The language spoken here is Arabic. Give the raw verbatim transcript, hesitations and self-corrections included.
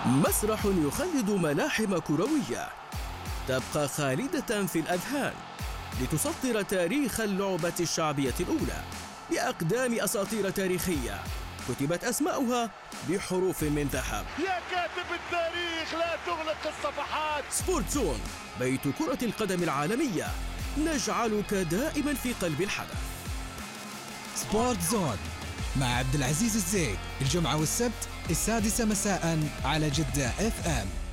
مسرح يخلد ملاحم كروية تبقى خالدة في الأذهان لتسطر تاريخ اللعبة الشعبية الأولى بأقدام أساطير تاريخية كتبت أسماؤها بحروف من ذهب. يا كاتب التاريخ لا تغلق الصفحات. سبورت زون، بيت كرة القدم العالمية، نجعلك دائما في قلب الحدث. سبورت زون مع عبد العزيز الزيد، الجمعة والسبت السادسة مساء على جدة اف ام.